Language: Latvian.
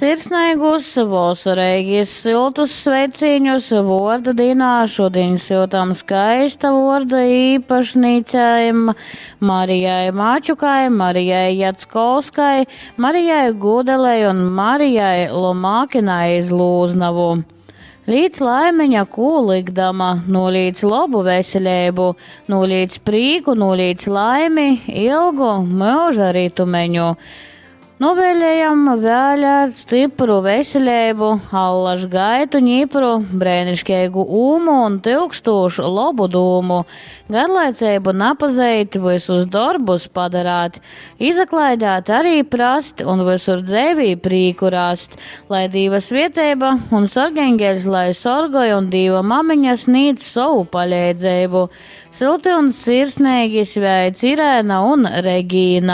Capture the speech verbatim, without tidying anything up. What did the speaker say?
Sirsnīgus, vosureigis, siltus sveiciņus, vorda dienā šodien siltam skaista vorda īpašnīcējiem Marijai Māčukai, Marijai Jackovskai, Marijai Gudelei un Marijai Lomākinai iz Lūznavu. Līdz laimiņa kūlikdama, nolīdz lobu veseļēbu, nolīdz prīku, nolīdz laimi, ilgu mūža ritumeņu. Novēlējam vēl ar stipru veseļēbu, allaž gaitu ņipru, brēniškēgu ūmu un tilkstūšu lobu dūmu, garlaicēbu napazeit, visus darbus padarāt, izaklaidāt arī prast un visur dzēvī prīku rast, lai Dīva svietēba un sorgeņgeļs, lai sorgoj un Dīva mamiņa sniedz savu paļēdzēbu. Silti un sirsnīgi sveic Irēna un Regīna.